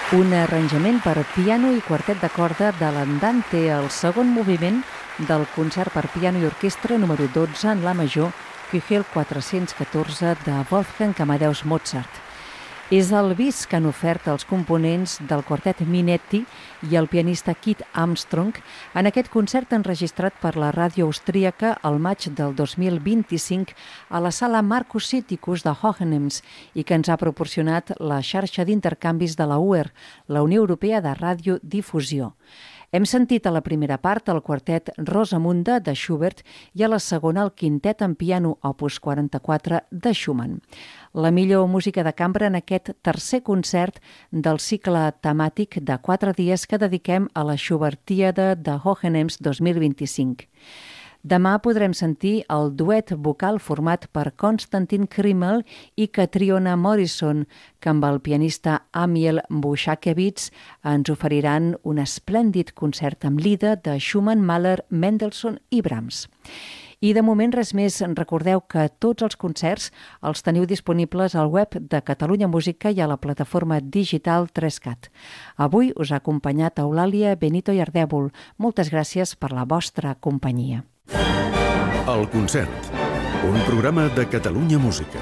un arranjament per piano i quartet de corda de l'Andante, el segon moviment del concert per piano i orquestra número 12 en la major, Kuchel 414 de Wolfgang Amadeus Mozart. És el bis que han ofert els components del quartet Minetti i el pianista Kit Armstrong en aquest concert enregistrat per la ràdio austríaca al maig del 2025 a la sala Marcus Sitticus de Hohenems i que ens ha proporcionat la xarxa d'intercanvis de la UR, la Unió Europea de Radiodifusió. Hem sentit a la primera part el quartet Rosamunda de Schubert i a la segona el quintet en piano opus 44 de Schumann. La millor música de cambra en aquest tercer concert del cicle temàtic de 4 dies que dediquem a la Schubertíada de Hohenems 2025. Demà podrem sentir el duet vocal format per Konstantin Krimmel i Catriona Morrison, que amb el pianista Amiel Bushakevitz ens oferiran un esplèndid concert amb lida de Schumann, Mahler, Mendelssohn i Brahms. I de moment res més. Recordeu que tots els concerts els teniu disponibles al web de Catalunya Música i a la plataforma digital 3CAT. Avui us ha acompanyat Eulàlia Benito i Ardèvol. Moltes gràcies per la vostra companyia. El concert, un programa de Catalunya Música.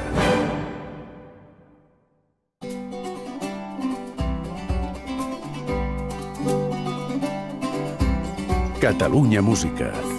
Catalunya Música.